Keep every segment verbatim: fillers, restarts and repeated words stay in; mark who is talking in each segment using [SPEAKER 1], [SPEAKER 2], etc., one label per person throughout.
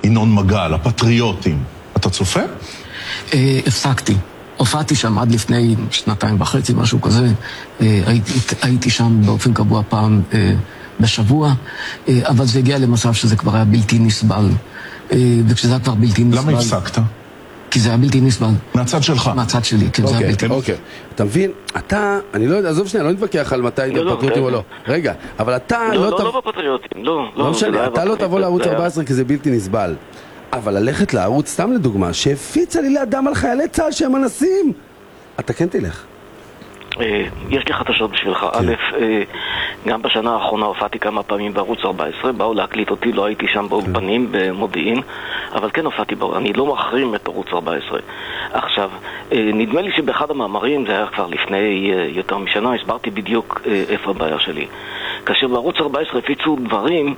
[SPEAKER 1] ינון מגל, הפטריוטים. אתה צופה?
[SPEAKER 2] הפסקתי. הופעתי שם עד לפני שנתיים וחצי, משהו כזה. הייתי, הייתי שם באופן קבוע פעם בשבוע, אבל זה הגיע למצב שזה כבר היה בלתי נסבל. וכשזה היה כבר בלתי נסבל...
[SPEAKER 1] למה הפסקת?
[SPEAKER 2] כי זה היה בלתי נסבל.
[SPEAKER 1] מהצד שלך?
[SPEAKER 2] מהצד שלי, כן, זה היה בלתי נסבל.
[SPEAKER 3] אוקיי, אתה מבין? אתה, אני לא יודע, עזוב שנייה, לא נתווכח על מתי אתה פטריוטים או לא. רגע, אבל אתה לא...
[SPEAKER 4] לא, לא בפטריוטים, לא.
[SPEAKER 3] לא משנה, אתה לא תבוא לערוץ ארבע עשרה כי זה בלתי נסבל. אבל ללכת לערוץ, סתם לדוגמה, שהפיץ עלילה דם על חיילי צה"ל שהם אנסים, אתה כן תלך.
[SPEAKER 4] יש לי חדשות בשבילך. א', גם בשנה האחרונה הופעתי כמה פעמים בערוץ ארבע עשרה, באו להקליט אותי, לא הייתי שם באולפנים במודיעין, אבל כן הופעתי בו, אני לא מחרים את ערוץ ארבע עשרה. עכשיו, נדמה לי שבאחד המאמרים, זה היה כבר לפני יותר משנה, הסברתי בדיוק איפה הבעיה שלי. כאשר בערוץ ארבע עשרה הפיצו דברים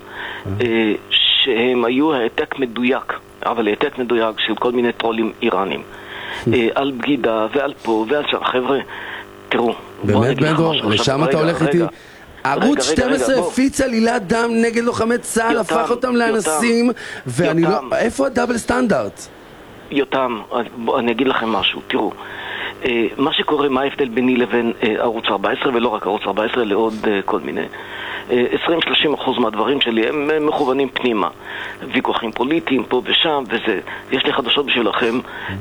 [SPEAKER 4] שהם היו העתק מדויק, אבל העתק מדויק של כל מיני טרולים איראנים, על בגידה ועל פה ועל שם. חבר'ה, תראו,
[SPEAKER 3] באמת בנדור, לשם אתה הולך איתי? ערוץ שתים עשרה הפיץ עלילת דם נגד לוחמי צה"ל, הפך אותם לאנסים, ואני לא... איפה הדאבל סטנדרט?
[SPEAKER 4] יותם, אני אגיד לכם משהו, תראו, מה שקורה, מה ההבדל ביני לבין ערוץ ארבע עשרה, ולא רק ערוץ ארבע עשרה, לעוד כל מיני עשרים עד שלושים אחוז מהדברים שלי הם מכוונים פנימה, ויכוחים פוליטיים פה ושם, וזה, יש לי חדשות בשבילכם,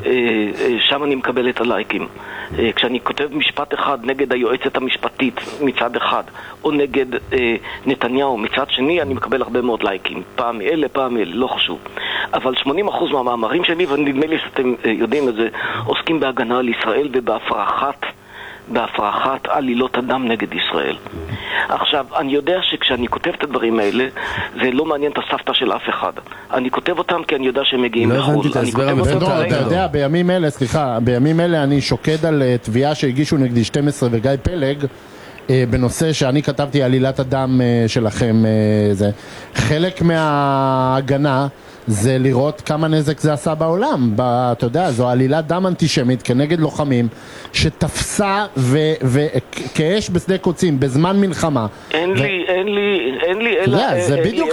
[SPEAKER 4] שם אני מקבל את הלייקים. כשאני כותב משפט אחד נגד היועצת המשפטית מצד אחד, או נגד נתניהו מצד שני, אני מקבל הרבה מאוד לייקים, פעם אלה, פעם אלה, לא חשוב. אבל שמונים אחוז מהמאמרים שלי, ונדמה לי שאתם יודעים את זה, עוסקים בהגנה על ישראל ובהפרחת בהפרחת עלילות הדם נגד ישראל. עכשיו, אני יודע שכשאני כותב את הדברים האלה, זה לא מעניין את הסבתא של אף אחד. אני כותב אותם כי אני יודע שהם מגיעים
[SPEAKER 3] לא
[SPEAKER 4] לחול.
[SPEAKER 3] הבנתי את ההסבר המפתח.
[SPEAKER 5] אתה יודע, בימים אלה, סליחה, בימים אלה אני שוקד על תביעה שהגישו נגדי שתים עשרה וגיא פלג, בנושא שאני כתבתי עלילת הדם שלכם. זה חלק מההגנה זה לראות כמה נזק זה עשה בעולם. אתה יודע, זו עלילת דם אנטישמית כנגד לוחמים שתפסה וכאש בשדה קוצים בזמן מלחמה.
[SPEAKER 4] אין לי, אין לי, אין לי אלא...
[SPEAKER 5] זה בדיוק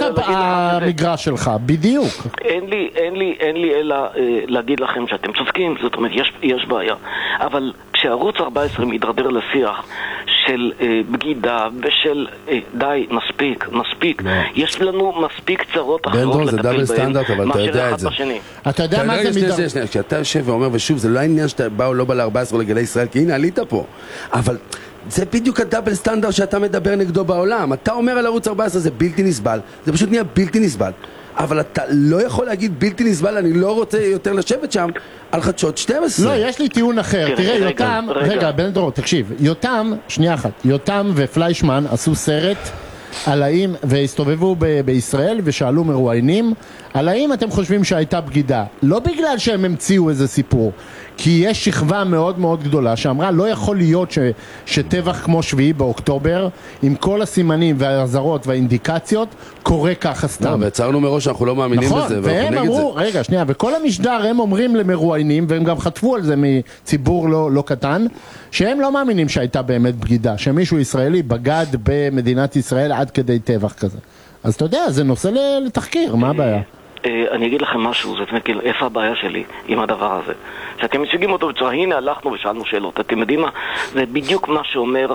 [SPEAKER 5] המגרש שלך, בדיוק.
[SPEAKER 4] אין לי, אין לי, אין לי אלא להגיד לכם שאתם צודקים, זאת אומרת, יש בעיה. אבל כשערוץ ארבע עשרה מתדרדר לשיח של בגידה ושל די, מספיק, מספיק. יש לנו מספיק צרות אחרות לטפל בהן.
[SPEAKER 3] אבל אתה יודע את זה.
[SPEAKER 5] אתה יודע מה זה מידה?
[SPEAKER 3] כשאתה יושב ואומר, ושוב, זה לא העניין שאתה בא או לא בא ל-ארבע עשרה לגלי ישראל, כי הנה, עלית פה. אבל זה בדיוק הדאבל סטנדרט שאתה מדבר נגדו בעולם. אתה אומר על ערוץ ארבע עשרה, זה בלתי נסבל. זה פשוט נהיה בלתי נסבל. אבל אתה לא יכול להגיד בלתי נסבל, אני לא רוצה יותר לשבת שם על חדשות שתים עשרה.
[SPEAKER 5] לא, יש לי טיעון אחר. תראה, יותם, רגע, בן דרור, תקשיב. יותם, שנייה אחת, יותם ופליישמן עשו סרט על האם, והסתובבו ב- בישראל ושאלו מרואיינים על האם אתם חושבים שהייתה בגידה. לא בגלל שהם המציאו איזה סיפור, כי יש שכבה מאוד מאוד גדולה שאמרה לא יכול להיות ש- שטבח כמו שביעי באוקטובר עם כל הסימנים וההזרות והאינדיקציות קורה ככה סתם.
[SPEAKER 3] לא, והצערנו מראש שאנחנו לא מאמינים
[SPEAKER 5] נכון,
[SPEAKER 3] בזה,
[SPEAKER 5] והם אמרו, זה. רגע, שנייה, וכל המשדר הם אומרים למרואיינים, והם גם חטפו על זה מציבור לא, לא קטן, שהם לא מאמינים שהייתה באמת בגידה, שמישהו ישראלי בגד במדינת ישראל עד כדי טבח כזה. אז אתה יודע, זה נושא לתחקיר, מה הבעיה?
[SPEAKER 4] אני אגיד לכם משהו, זאת אומרת, איפה הבעיה שלי עם הדבר הזה? שאתם מציגים אותו בצורה, הנה הלכנו ושאלנו שאלות, אתם יודעים מה? זה בדיוק מה שאומר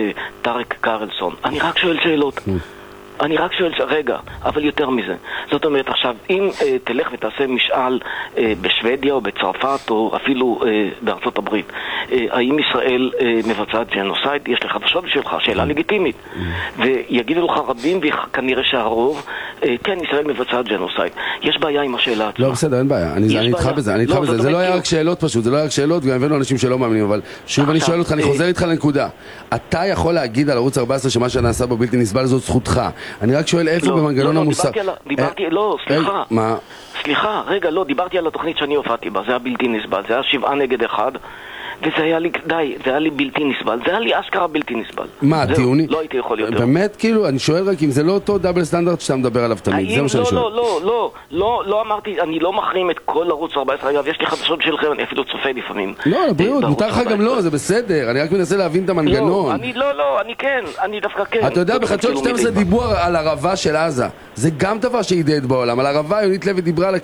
[SPEAKER 4] טארק קרלסון. אני רק שואל שאלות. אני רק שואל, רגע, אבל יותר מזה. זאת אומרת, עכשיו, אם אה, תלך ותעשה משאל אה, בשוודיה או בצרפת או אפילו אה, בארצות הברית, אה, האם ישראל אה, מבצעת ג'נוסייד? יש לך חדשות בשבילך, שאלה לגיטימית. ויגידו לך רבים, וכנראה שהרוב, אה, כן, ישראל מבצעת ג'נוסייד. יש בעיה עם השאלה עצמה.
[SPEAKER 3] לא, בסדר, אין בעיה. אני איתך בזה, אני איתך בזה. זה לא היה רק שאלות פשוט, זה לא היה רק שאלות, וגם הבאנו אנשים שלא מאמינים, אבל שוב אני שואל אותך, אני חוזר איתך לנקודה. אתה יכול להגיד על ערוץ ארבע עשרה שמה שנעשה בו בלתי נסבל, זאת זכותך. אני רק שואל איפה במנגנון המוסר.
[SPEAKER 4] דיברתי, לא, סליחה.
[SPEAKER 3] מה?
[SPEAKER 4] סליחה, רגע, לא, דיברתי על התוכנית שאני הופעתי בה, זה היה בלתי נסבל, זה היה שבעה נגד אחד, וזה היה לי, די, זה היה לי בלתי נסבל, זה היה לי אשכרה בלתי נסבל.
[SPEAKER 3] מה, טיעוני?
[SPEAKER 4] לא הייתי יכול יותר.
[SPEAKER 3] באמת, כאילו, אני שואל רק אם זה לא אותו דאבל סטנדרט שאתה מדבר עליו תמיד, זה מה שאני שואל.
[SPEAKER 4] לא, לא, לא, לא, לא אמרתי, אני לא מחרים את כל ערוץ ארבע עשרה, אגב, יש לי חדשות שלכם, אני אפילו צופה לפעמים.
[SPEAKER 3] לא, לבריאות, מותר לך גם לא, זה בסדר, אני רק מנסה להבין את המנגנון.
[SPEAKER 4] אני לא, לא, אני כן, אני דווקא כן.
[SPEAKER 3] אתה יודע, בחדשות שתים עשרה דיברו על ערבה של עזה, זה גם דבר שהידד בעולם, על ערבה יונית לוי דיברה על